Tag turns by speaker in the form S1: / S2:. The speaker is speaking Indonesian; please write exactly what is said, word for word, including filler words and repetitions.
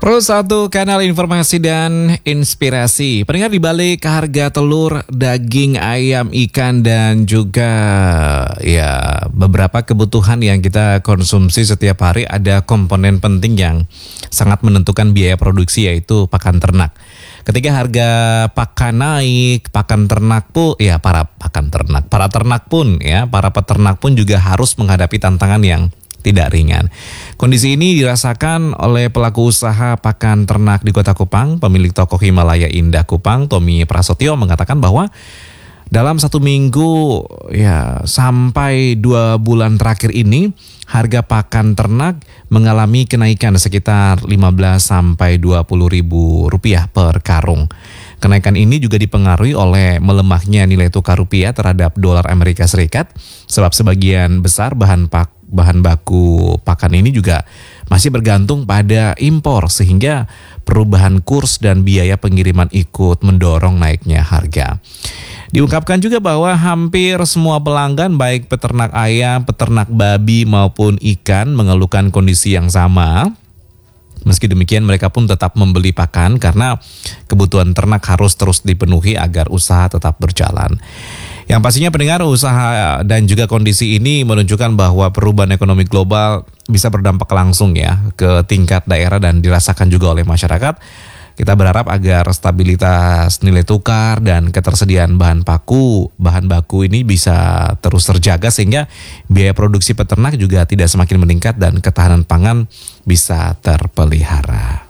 S1: Pro satu kanal informasi dan inspirasi. Pendengar, di balik harga telur, daging, ayam, ikan dan juga ya beberapa kebutuhan yang kita konsumsi setiap hari, ada komponen penting yang sangat menentukan biaya produksi, yaitu pakan ternak. Ketika harga pakan naik, pakan ternak pun ya para pakan ternak, para ternak pun ya, para peternak pun juga harus menghadapi tantangan yang tidak ringan. Kondisi ini dirasakan oleh pelaku usaha pakan ternak di Kota Kupang. Pemilik toko Himalaya Indah Kupang, Tommy Prasetyo, mengatakan bahwa dalam satu minggu ya sampai dua bulan terakhir ini, harga pakan ternak mengalami kenaikan sekitar lima belas sampai dua puluh ribu rupiah per karung. Kenaikan ini juga dipengaruhi oleh melemahnya nilai tukar rupiah terhadap dolar Amerika Serikat, sebab sebagian besar bahan pak bahan baku pakan ini juga masih bergantung pada impor, sehingga perubahan kurs dan biaya pengiriman ikut mendorong naiknya harga. Diungkapkan juga bahwa hampir semua pelanggan, baik peternak ayam, peternak babi maupun ikan, mengeluhkan kondisi yang sama. Meski demikian, mereka pun tetap membeli pakan karena kebutuhan ternak harus terus dipenuhi agar usaha tetap berjalan. Yang pastinya, pendengar, usaha dan juga kondisi ini menunjukkan bahwa perubahan ekonomi global bisa berdampak langsung ya ke tingkat daerah dan dirasakan juga oleh masyarakat. Kita berharap agar stabilitas nilai tukar dan ketersediaan bahan baku bahan baku ini bisa terus terjaga, sehingga biaya produksi peternak juga tidak semakin meningkat dan ketahanan pangan bisa terpelihara.